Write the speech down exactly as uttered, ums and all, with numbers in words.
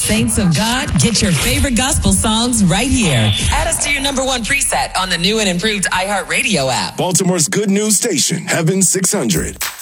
Saints of God, get your favorite gospel songs right here. Add us to your number one preset on the new and improved iHeartRadio app. Baltimore's good news station, Heaven six hundred.